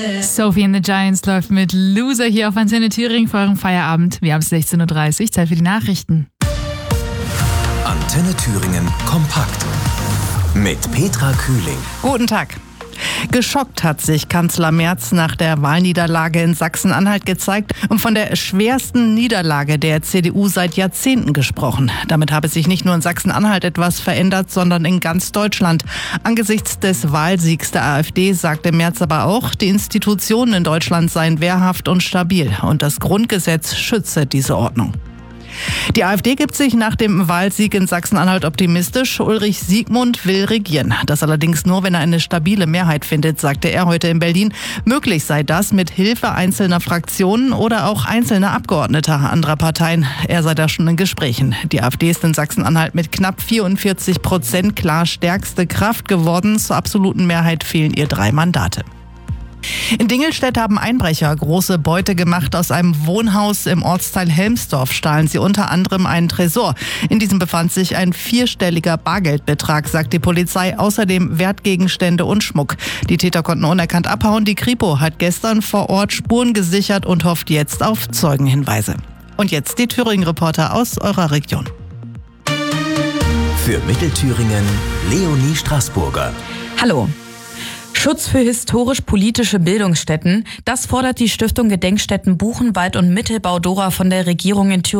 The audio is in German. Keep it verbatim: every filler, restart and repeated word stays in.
Sophie and the Giants läuft mit Loser hier auf Antenne Thüringen vor eurem Feierabend. Wir haben sechzehn Uhr dreißig, Zeit für die Nachrichten. Antenne Thüringen kompakt mit Petra Kühling. Guten Tag. Geschockt hat sich Kanzler Merz nach der Wahlniederlage in Sachsen-Anhalt gezeigt und von der schwersten Niederlage der C D U seit Jahrzehnten gesprochen. Damit habe sich nicht nur in Sachsen-Anhalt etwas verändert, sondern in ganz Deutschland. Angesichts des Wahlsiegs der AfD sagte Merz aber auch, die Institutionen in Deutschland seien wehrhaft und stabil und das Grundgesetz schütze diese Ordnung. Die AfD gibt sich nach dem Wahlsieg in Sachsen-Anhalt optimistisch. Ulrich Siegmund will regieren. Das allerdings nur, wenn er eine stabile Mehrheit findet, sagte er heute in Berlin. Möglich sei das mit Hilfe einzelner Fraktionen oder auch einzelner Abgeordneter anderer Parteien. Er sei da schon in Gesprächen. Die AfD ist in Sachsen-Anhalt mit knapp vierundvierzig Prozent klar stärkste Kraft geworden. Zur absoluten Mehrheit fehlen ihr drei Mandate. In Dingelstedt haben Einbrecher große Beute gemacht. Aus einem Wohnhaus im Ortsteil Helmsdorf stahlen sie unter anderem einen Tresor. In diesem befand sich ein vierstelliger Bargeldbetrag, sagt die Polizei. Außerdem Wertgegenstände und Schmuck. Die Täter konnten unerkannt abhauen. Die Kripo hat gestern vor Ort Spuren gesichert und hofft jetzt auf Zeugenhinweise. Und jetzt die Thüringen-Reporter aus eurer Region. Für Mittelthüringen Leonie Straßburger. Hallo. Schutz für historisch-politische Bildungsstätten, das fordert die Stiftung Gedenkstätten Buchenwald und Mittelbau-Dora von der Regierung in Thüringen.